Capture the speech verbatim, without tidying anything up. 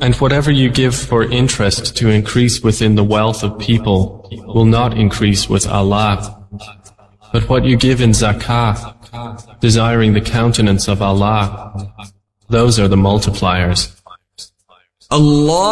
And whatever you give for interest to increase within the wealth of people will not increase with Allah. But what you give in zakah, desiring the countenance of Allah, those are the multipliers. Allah